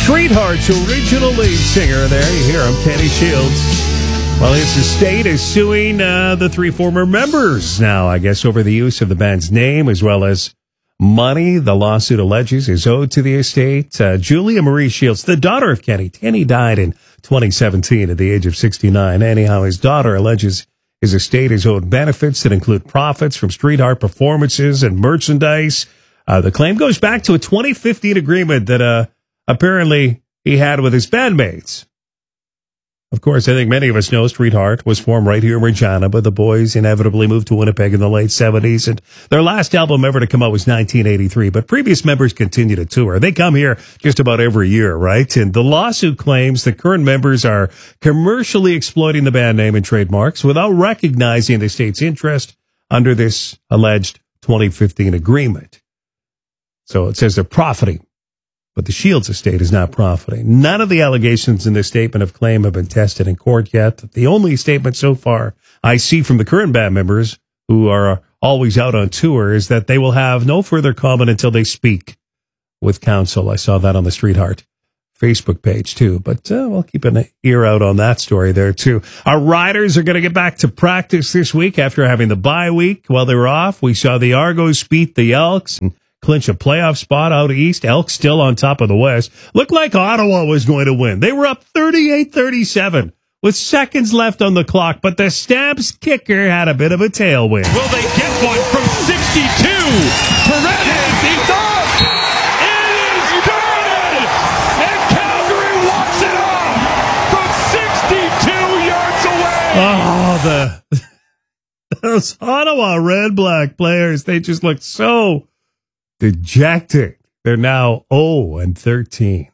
Streetheart's original lead singer there. You hear him, Kenny Shields. Well, his estate is suing the three former members now, I guess, over the use of the band's name as well as money the lawsuit alleges is owed to the estate. Julia Marie Shields, the daughter of Kenny. Kenny died in 2017 at the age of 69. Anyhow, his daughter alleges his estate is owed benefits that include profits from Streetheart performances and merchandise. The claim goes back to a 2015 agreement that apparently he had with his bandmates. Of course, I think many of us know Streetheart was formed right here in Regina, but the boys inevitably moved to Winnipeg in the late 70s, and their last album ever to come out was 1983, but previous members continue to tour. They come here just about every year, right? And the lawsuit claims that current members are commercially exploiting the band name and trademarks without recognizing the state's interest under this alleged 2015 agreement. So it says they're profiting, but the Shields estate is not profiting. None of the allegations in this statement of claim have been tested in court yet. The only statement so far I see from the current band members, who are always out on tour, is that they will have no further comment until they speak with counsel. I saw that on the Streetheart Facebook page too, but we'll keep an ear out on that story there too. Our Riders are going to get back to practice this week after having the bye week while they were off. We saw the Argos beat the Elks and clinch a playoff spot out east. Elks still on top of the West. Looked like Ottawa was going to win. They were up 38-37 with seconds left on the clock, but the Stamps kicker had a bit of a tailwind. Will they get one from 62? Paredes, he's up! It is good! And Calgary walks it off from 62 yards away! Oh, those Ottawa Red-Black players, they just look so dejected. They're now 0-13.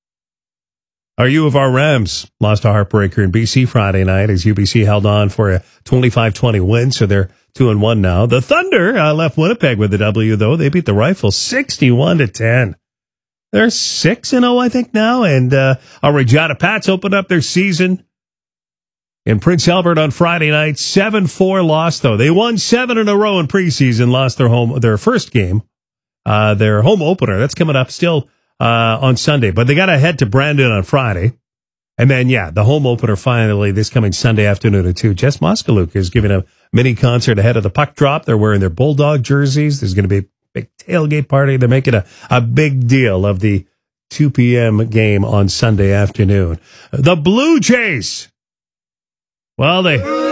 Our U of R Rams lost a heartbreaker in BC Friday night as UBC held on for a 25-20 win, so they're 2-1 now. The Thunder left Winnipeg with the W, though. They beat the Rifles 61-10. They're 6-0, I think, now, and our Regina Pats opened up their season in Prince Albert on Friday night. 7-4 loss, though. They won 7 in a row in preseason, lost their first game. Their home opener, that's coming up still on Sunday, but they got to head to Brandon on Friday. And then, the home opener finally this coming Sunday afternoon at 2. Jess Moskaluk is giving a mini concert ahead of the puck drop. They're wearing their Bulldog jerseys. There's going to be a big tailgate party. They're making a big deal of the 2 p.m. game on Sunday afternoon. The Blue Jays. Well,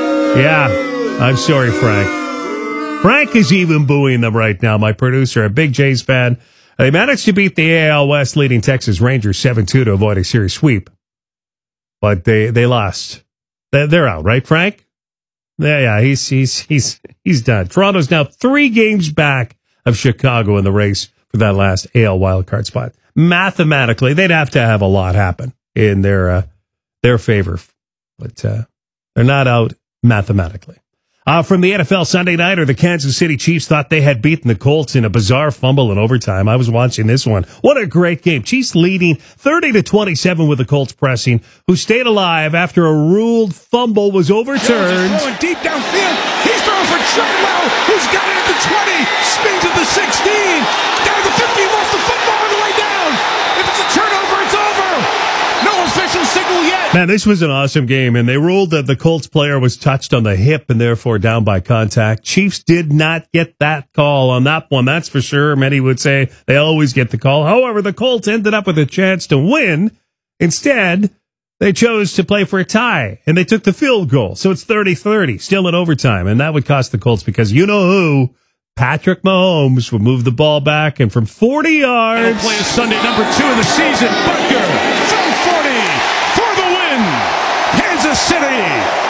I'm sorry, Frank. Frank is even booing them right now, my producer, a big Jays fan. They managed to beat the AL West leading Texas Rangers 7-2 to avoid a series sweep. But they lost. They're out, right, Frank? Yeah, he's done. Toronto's now 3 games back of Chicago in the race for that last AL wildcard spot. Mathematically, they'd have to have a lot happen in their favor. But they're not out mathematically. From the NFL Sunday nighter, the Kansas City Chiefs thought they had beaten the Colts in a bizarre fumble in overtime. I was watching this one. What a great game. Chiefs leading 30-27 with the Colts pressing, who stayed alive after a ruled fumble was overturned. He's throwing deep downfield. He's throwing for Treadwell, who's got it at the 20, spins at the 16, down to the 50, lost the football on the way down. If it's a turnover, it's over. No official signal yet. Man, this was an awesome game, and they ruled that the Colts player was touched on the hip and therefore down by contact. Chiefs did not get that call on that one, that's for sure. Many would say they always get the call. However, the Colts ended up with a chance to win. Instead, they chose to play for a tie, and they took the field goal. So it's 30-30, still in overtime, and that would cost the Colts because you know who? Patrick Mahomes would move the ball back, and from 40 yards... Play Sunday number 2 of the season. Butker from 40 for the win. Kansas City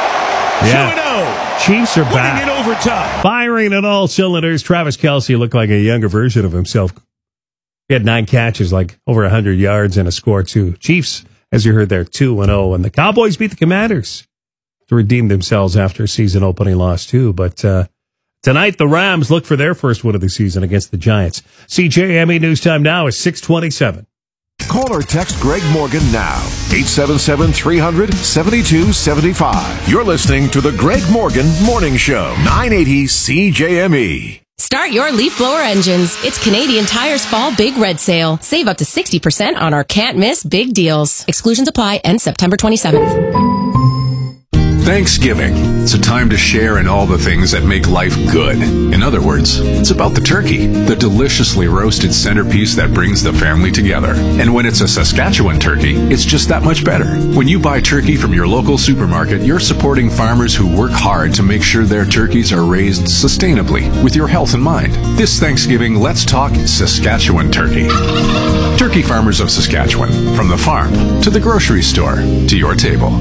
2-0. Chiefs are back. In overtime. Firing at all cylinders. Travis Kelce looked like a younger version of himself. He had 9 catches, like over 100 yards and a score, too. Chiefs, as you heard there, 2-0. And the Cowboys beat the Commanders to redeem themselves after a season opening loss, too. But tonight, the Rams look for their first win of the season against the Giants. CJME News Time now is 6:27. Call or text Greg Morgan now. 877-300-7275. You're listening to the Greg Morgan Morning Show. 980 CJME. Start your leaf blower engines. It's Canadian Tire's Fall Big Red Sale. Save up to 60% on our can't miss big deals. Exclusions apply. End September 27th. Thanksgiving. It's a time to share in all the things that make life good. In other words, it's about the turkey, the deliciously roasted centerpiece that brings the family together. And when it's a Saskatchewan turkey, it's just that much better. When you buy turkey from your local supermarket, you're supporting farmers who work hard to make sure their turkeys are raised sustainably with your health in mind. This Thanksgiving, let's talk Saskatchewan turkey. Turkey farmers of Saskatchewan, from the farm to the grocery store to your table.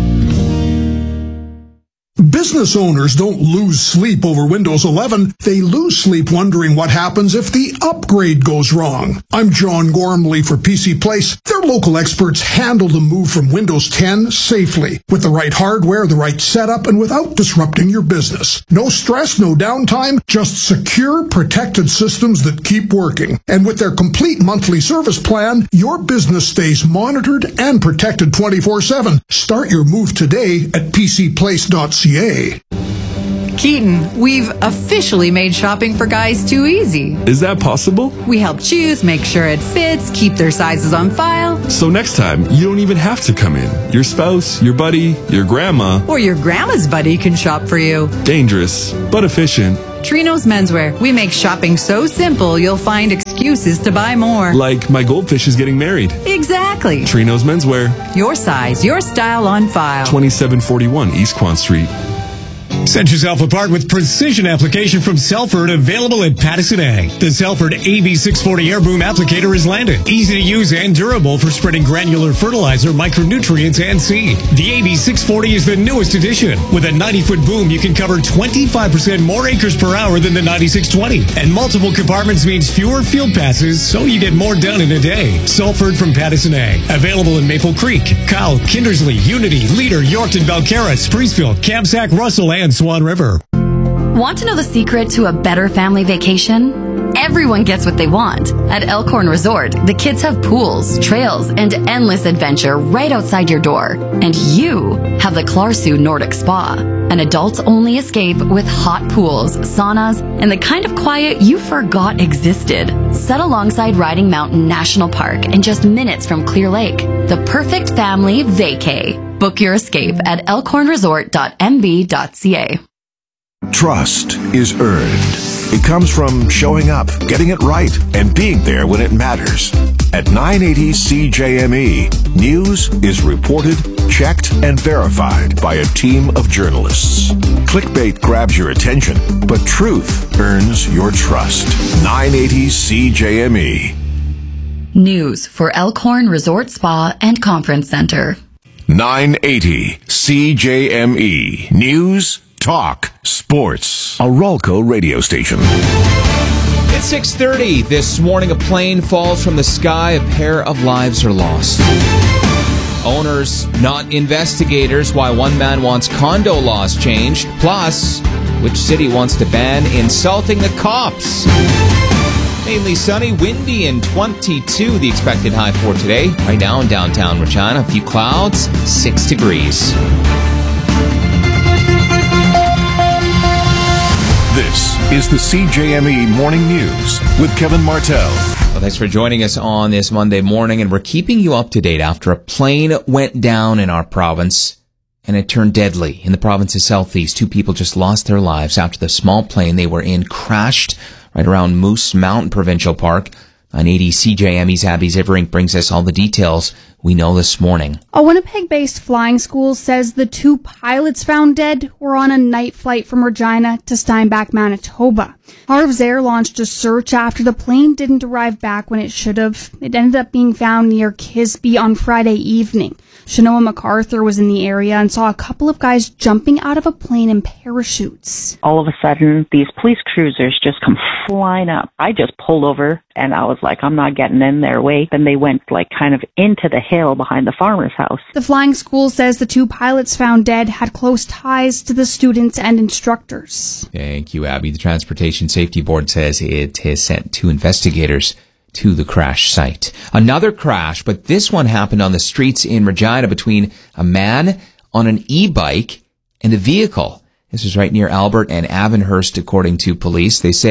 Business owners don't lose sleep over Windows 11. They lose sleep wondering what happens if the upgrade goes wrong. I'm John Gormley for PC Place. Their local experts handle the move from Windows 10 safely, with the right hardware, the right setup, and without disrupting your business. No stress, no downtime, just secure, protected systems that keep working. And with their complete monthly service plan, your business stays monitored and protected 24/7. Start your move today at pcplace.ca. Keaton, we've officially made shopping for guys too easy. Is that possible? We help choose, make sure it fits, keep their sizes on file. So next time, you don't even have to come in. Your spouse, your buddy, your grandma, or your grandma's buddy can shop for you. Dangerous, but efficient. Trino's Menswear. We make shopping so simple, you'll find excuses to buy more. Like my goldfish is getting married. Exactly. Trino's Menswear. Your size, your style on file. 2741 East Quan Street. Set yourself apart with precision application from Selford, available at Pattison Ag. The Selford AB640 Air Boom applicator is landed. Easy to use and durable for spreading granular fertilizer, micronutrients, and seed. The AB640 is the newest addition. With a 90-foot boom, you can cover 25% more acres per hour than the 9620. And multiple compartments means fewer field passes, so you get more done in a day. Selford from Pattison Ag. Available in Maple Creek, Kyle, Kindersley, Unity, Leader, Yorkton, Belcarra, Spreesville, Kamsack, Russell, and Swan River. Want to know the secret to a better family vacation? Everyone gets what they want. At Elkhorn Resort, the kids have pools, trails, and endless adventure right outside your door. And you have the Clarsu Nordic Spa, an adults-only escape with hot pools, saunas, and the kind of quiet you forgot existed. Set alongside Riding Mountain National Park and just minutes from Clear Lake. The perfect family vacay. Book your escape at elkhornresort.mb.ca. Trust is earned. It comes from showing up, getting it right, and being there when it matters. At 980 CJME, news is reported, checked, and verified by a team of journalists. Clickbait grabs your attention, but truth earns your trust. 980 CJME. News for Elkhorn Resort Spa and Conference Center. 980 CJME. News, talk, sports. A Ralco radio station. It's 6:30. This morning, a plane falls from the sky. A pair of lives are lost. Owners, not investigators. Why one man wants condo laws changed. Plus, which city wants to ban insulting the cops. Mainly sunny, windy, and 22 the expected high for today. Right now in downtown Regina, a few clouds, 6 degrees. This is the CJME Morning News with Kevin Martell. Well, thanks for joining us on this Monday morning, and we're keeping you up to date after a plane went down in our province and it turned deadly. In the province's southeast, 2 people just lost their lives after the small plane they were in crashed right around Moose Mountain Provincial Park. 980 CJME's Abby Ziverink brings us all the details we know this morning. A Winnipeg-based flying school says the 2 pilots found dead were on a night flight from Regina to Steinbach, Manitoba. Harv's Air launched a search after the plane didn't arrive back when it should have. It ended up being found near Kisby on Friday evening. Shanoa MacArthur was in the area and saw a couple of guys jumping out of a plane in parachutes. All of a sudden, these police cruisers just come flying up. I just pulled over and I was like, I'm not getting in their way. Then they went like kind of into the hill behind the farmer's house. The flying school says the 2 pilots found dead had close ties to the students and instructors. Thank you, Abby. The Transportation Safety Board says it has sent 2 investigators to the crash site. Another crash, but this one happened on the streets in Regina between a man on an e-bike and a vehicle. This is right near Albert and Avonhurst, according to police. They say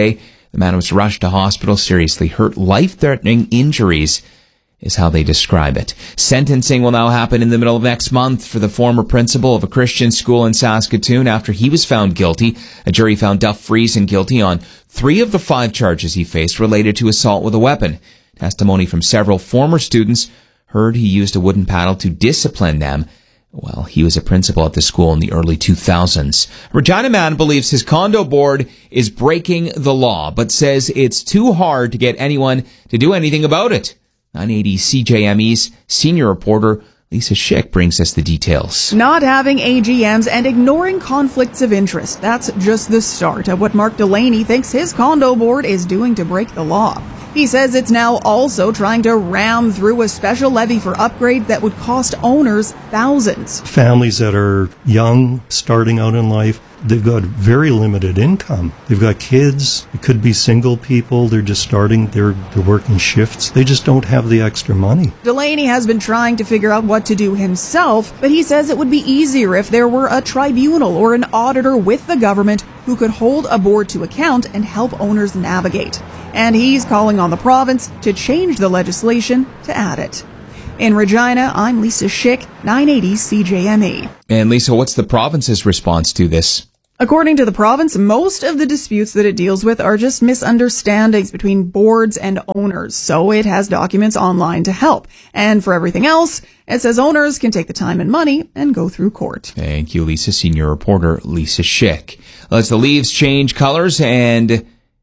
The man was rushed to hospital, seriously hurt, life-threatening injuries is how they describe it. Sentencing will now happen in the middle of next month for the former principal of a Christian school in Saskatoon after he was found guilty. A jury found Duff Friesen guilty on 3 of the 5 charges he faced related to assault with a weapon. Testimony from several former students heard he used a wooden paddle to discipline them. Well, he was a principal at the school in the early 2000s. A Regina man believes his condo board is breaking the law, but says it's too hard to get anyone to do anything about it. 980 CJME's senior reporter Lisa Schick brings us the details. Not having AGMs and ignoring conflicts of interest. That's just the start of what Mark Delaney thinks his condo board is doing to break the law. He says it's now also trying to ram through a special levy for upgrade that would cost owners thousands. Families that are young, starting out in life, they've got very limited income. They've got kids. It could be single people. They're just starting. They're working shifts. They just don't have the extra money. Delaney has been trying to figure out what to do himself, but he says it would be easier if there were a tribunal or an auditor with the government who could hold a board to account and help owners navigate. And he's calling on the province to change the legislation to add it. In Regina, I'm Lisa Schick, 980 CJME. And Lisa, what's the province's response to this? According to the province, most of the disputes that it deals with are just misunderstandings between boards and owners, so it has documents online to help. And for everything else, it says owners can take the time and money and go through court. Thank you, Lisa. Senior reporter Lisa Schick. As the leaves change colors and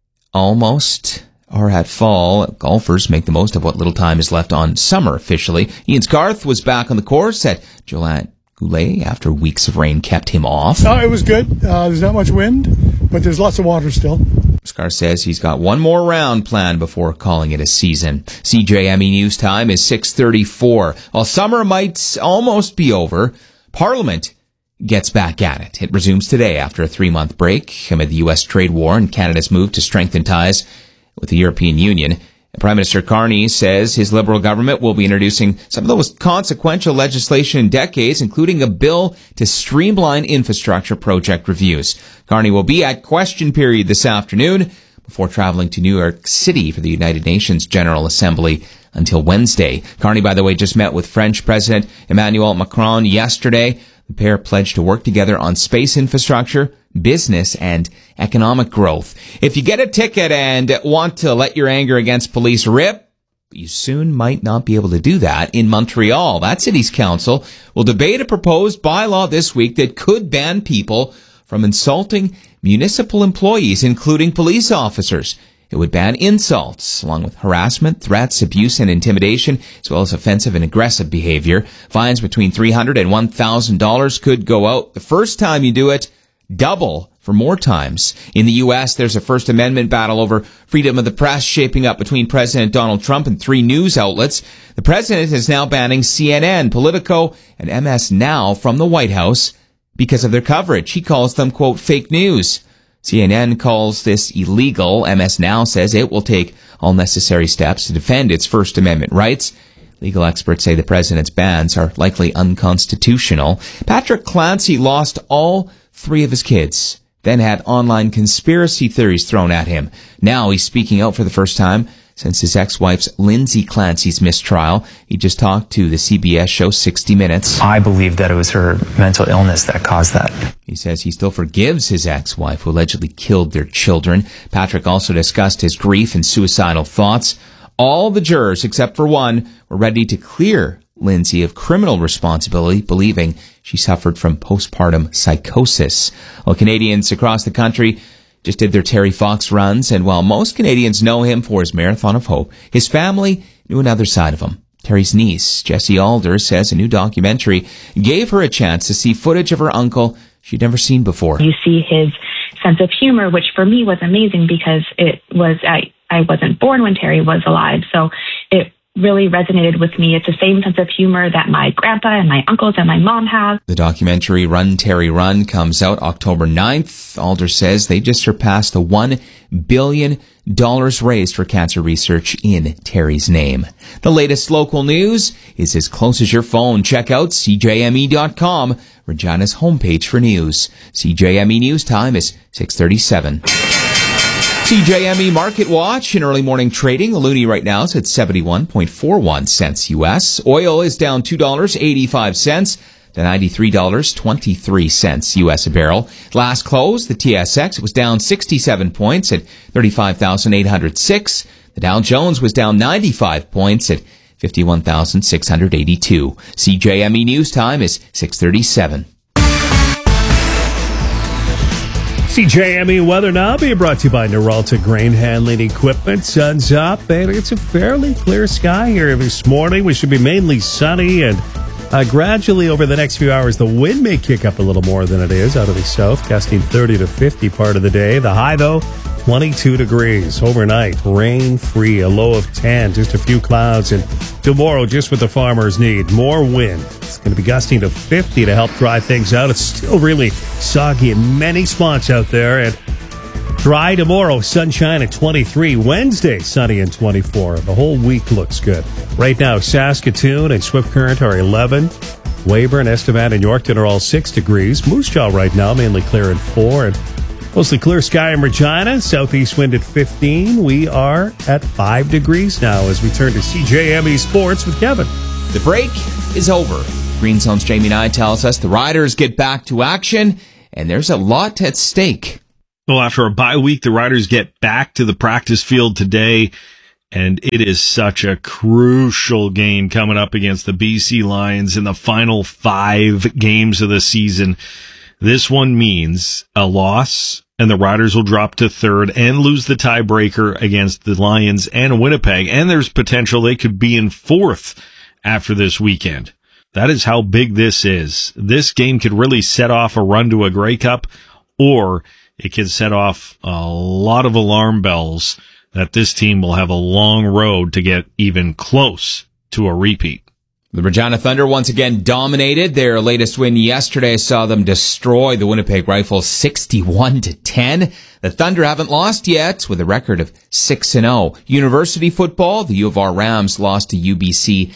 almost are at fall, golfers make the most of what little time is left on summer officially. Ian Scarth was back on the course at Gillette Goulet after weeks of rain kept him off. It was good. There's not much wind, but there's lots of water still. Scarth says he's got one more round planned before calling it a season. CJME News Time is 6:34. While summer might almost be over, Parliament gets back at it. It resumes today after a 3-month break amid the U.S. trade war and Canada's move to strengthen ties with the European Union. Prime Minister Carney says his Liberal government will be introducing some of the most consequential legislation in decades, including a bill to streamline infrastructure project reviews. Carney will be at question period this afternoon before traveling to New York City for the United Nations General Assembly until Wednesday. Carney, by the way, just met with French President Emmanuel Macron yesterday. The pair pledged to work together on space infrastructure, business, and economic growth. If you get a ticket and want to let your anger against police rip, you soon might not be able to do that in Montreal. That city's council will debate a proposed bylaw this week that could ban people from insulting municipal employees, including police officers. It would ban insults, along with harassment, threats, abuse, and intimidation, as well as offensive and aggressive behavior. Fines between $300 and $1,000 could go out the first time you do it, double for more times. In the U.S., there's a First Amendment battle over freedom of the press shaping up between President Donald Trump and 3 news outlets. The president is now banning CNN, Politico, and MS Now from the White House because of their coverage. He calls them, quote, fake news. CNN calls this illegal. MS Now says it will take all necessary steps to defend its First Amendment rights. Legal experts say the president's bans are likely unconstitutional. Patrick Clancy lost all 3 of his kids, then had online conspiracy theories thrown at him. Now he's speaking out for the first time since his ex-wife's Lindsay Clancy's mistrial. He just talked to the CBS show 60 Minutes. I believe that it was her mental illness that caused that. He says he still forgives his ex-wife who allegedly killed their children. Patrick also discussed his grief and suicidal thoughts. All the jurors, except for one, were ready to clear Lindsay of criminal responsibility, believing she suffered from postpartum psychosis. Well, Canadians across the country just did their Terry Fox runs, and while most Canadians know him for his Marathon of Hope, his family knew another side of him. Terry's niece, Jessie Alder, says a new documentary gave her a chance to see footage of her uncle she'd never seen before. You see his sense of humor, which for me was amazing because it was I wasn't born when Terry was alive, so it really resonated with me. It's the same sense of humor that my grandpa and my uncles and my mom have. The documentary Run, Terry, Run comes out October 9th. Alder says they just surpassed the $1 billion raised for cancer research in Terry's name. The latest local news is as close as your phone. Check out CJME.com, Regina's homepage for news. CJME News Time is 6:37. CJME Market Watch in early morning trading. The loonie right now is at 71.41 cents U.S. Oil is down $2.85 to $93.23 U.S. a barrel. Last close, the TSX was down 67 points at 35,806. The Dow Jones was down 95 points at 51,682. CJME News Time is 6:37. CJME weather now being brought to you by Noralta Grain Handling Equipment. Sun's up, and it's a fairly clear sky here this morning. We should be mainly sunny, and gradually over the next few hours, the wind may kick up a little more than it is out of the south, gusting 30 to 50 part of the day. The high, though, 22 degrees. Overnight, rain-free, a low of 10, just a few clouds. And tomorrow, just what the farmers need, more wind. It's going to be gusting to 50 to help dry things out. It's still really soggy in many spots out there. And dry tomorrow, sunshine at 23. Wednesday, sunny and 24. The whole week looks good. Right now, Saskatoon and Swift Current are 11. Weyburn, Estevan, and Yorkton are all 6 degrees. Moose Jaw right now, mainly clear at 4. And mostly clear sky in Regina. Southeast wind at 15. We are at 5 degrees now as we turn to CJME Sports with Kevin. The break is over. Green Zone's Jamie Nye tells us the Riders get back to action, and there's a lot at stake. Well, after a bye week, the Riders get back to the practice field today, and it is such a crucial game coming up against the BC Lions in the final 5 games of the season. This one means a loss, and the Riders will drop to 3rd and lose the tiebreaker against the Lions and Winnipeg, and there's potential they could be in 4th after this weekend. That is how big this is. This game could really set off a run to a Grey Cup, or it could set off a lot of alarm bells that this team will have a long road to get even close to a repeat. The Regina Thunder once again dominated. Their latest win yesterday saw them destroy the Winnipeg Rifles 61-10. The Thunder haven't lost yet with a record of 6-0. University football, the U of R Rams lost to UBC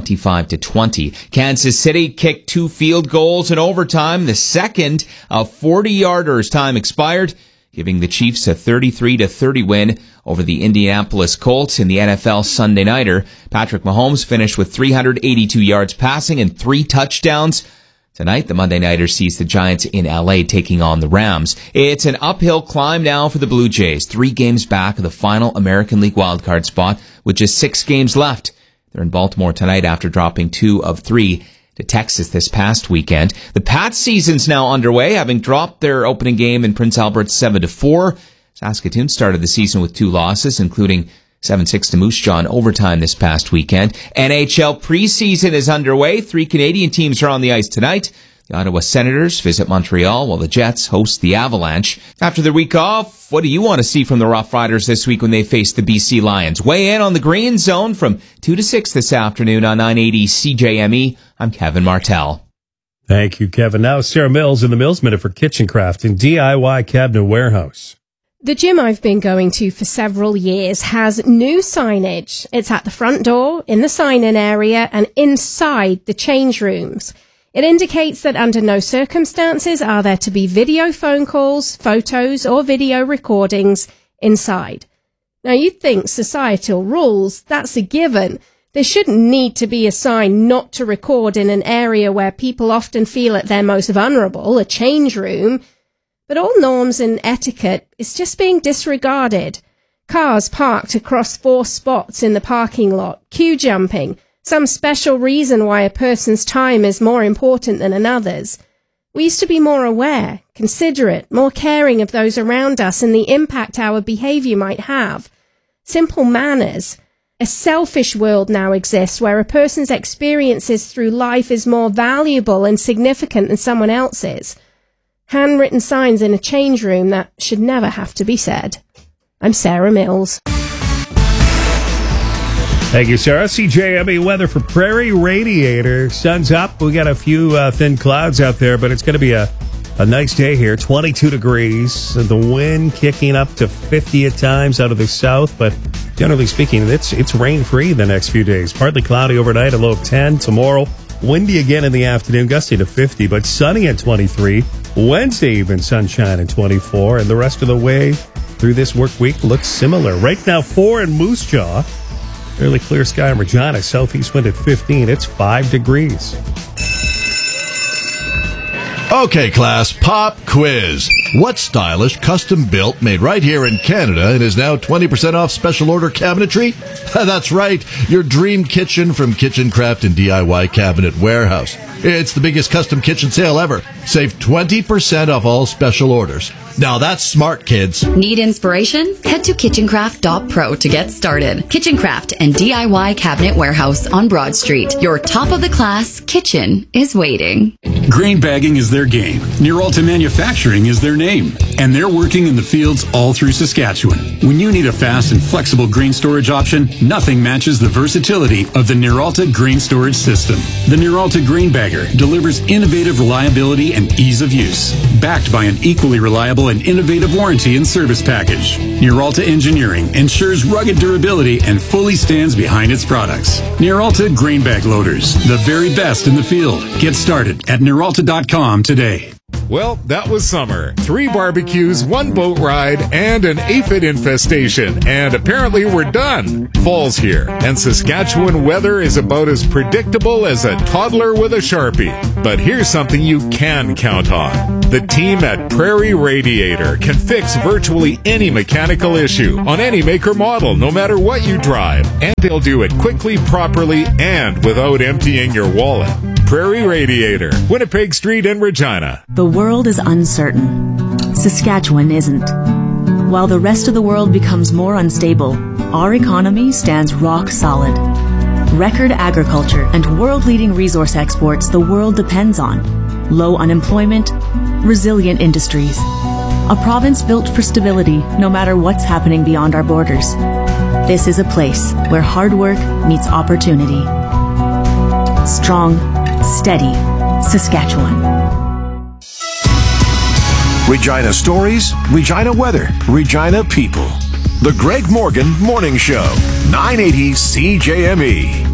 25-20. Kansas City kicked 2 field goals in overtime. The second of 40-yarders. Time expired, giving the Chiefs a 33-30 win over the Indianapolis Colts in the NFL Sunday Nighter. Patrick Mahomes finished with 382 yards passing and 3 touchdowns. Tonight, the Monday Nighter sees the Giants in LA taking on the Rams. It's an uphill climb now for the Blue Jays, 3 games back of the final American League wildcard spot with just 6 games left. They're in Baltimore tonight after dropping 2 of 3 to Texas this past weekend. The Pats season's now underway, having dropped their opening game in Prince Albert 7-4. Saskatoon started the season with 2 losses, including 7-6 to Moose Jaw in overtime this past weekend. NHL preseason is underway. 3 Canadian teams are on the ice tonight. The Ottawa Senators visit Montreal while the Jets host the Avalanche. After their week off, what do you want to see from the Rough Riders this week when they face the BC Lions? Weigh in on the Green Zone from 2 to 6 this afternoon on 980 CJME. I'm Kevin Martell. Thank you, Kevin. Now Sarah Mills in the Mills Minute for Kitchen Craft and DIY Cabinet Warehouse. The gym I've been going to for several years has new signage. It's at the front door, in the sign-in area, and inside the change rooms. It indicates that under no circumstances are there to be video phone calls, photos, or video recordings inside. Now, you'd think societal rules, that's a given. There shouldn't need to be a sign not to record in an area where people often feel at their most vulnerable, a change room. But all norms and etiquette is just being disregarded. Cars parked across 4 spots in the parking lot, queue jumping, some special reason why a person's time is more important than another's. We used to be more aware, considerate, more caring of those around us and the impact our behavior might have. Simple manners. A selfish world now exists where a person's experiences through life is more valuable and significant than someone else's. Handwritten signs in a change room that should never have to be said. I'm Sarah Mills. Thank you, Sarah. CJME weather for Prairie Radiator. Sun's up. We got a few thin clouds out there, but it's going to be a nice day here. 22 degrees. The wind kicking up to 50 at times out of the south, but generally speaking, it's rain-free the next few days. Partly cloudy overnight, a low of 10. Tomorrow, windy again in the afternoon, gusty to 50, but sunny at 23. Wednesday, even sunshine at 24, and the rest of the way, through this work week looks similar. Right now, 4 in Moose Jaw. Fairly clear sky in Regina. Southeast wind at 15. It's 5 degrees. Okay, class, pop quiz. What stylish, custom-built, made right here in Canada and is now 20% off special order cabinetry? That's right, your dream kitchen from Kitchen Craft and DIY Cabinet Warehouse. It's the biggest custom kitchen sale ever. Save 20% off all special orders. Now that's smart, kids. Need inspiration? Head to kitchencraft.pro to get started. Kitchen Craft and DIY Cabinet Warehouse on Broad Street. Your top-of-the-class kitchen is waiting. Grain bagging is their game. Nearalta Manufacturing is their name. And they're working in the fields all through Saskatchewan. When you need a fast and flexible grain storage option, nothing matches the versatility of the Nearalta Grain Storage System. The Nearalta Grain Bagger delivers innovative reliability and ease of use, backed by an equally reliable and innovative warranty and service package. Nearalta Engineering ensures rugged durability and fully stands behind its products. Nearalta Grain Bag Loaders, the very best in the field. Get started at Nearalta.com today. Well, that was summer. 3 barbecues, 1 boat ride, and an aphid infestation. And apparently we're done. Fall's here, and Saskatchewan weather is about as predictable as a toddler with a Sharpie. But here's something you can count on. The team at Prairie Radiator can fix virtually any mechanical issue on any make or model, no matter what you drive. And they'll do it quickly, properly, and without emptying your wallet. Prairie Radiator, Winnipeg Street in Regina. The world is uncertain. Saskatchewan isn't. While the rest of the world becomes more unstable, our economy stands rock solid. Record agriculture and world-leading resource exports the world depends on. Low unemployment, resilient industries. A province built for stability no matter what's happening beyond our borders. This is a place where hard work meets opportunity. Strong, steady Saskatchewan. Regina stories, Regina weather, Regina people. The Greg Morgan Morning Show, 980 CJME.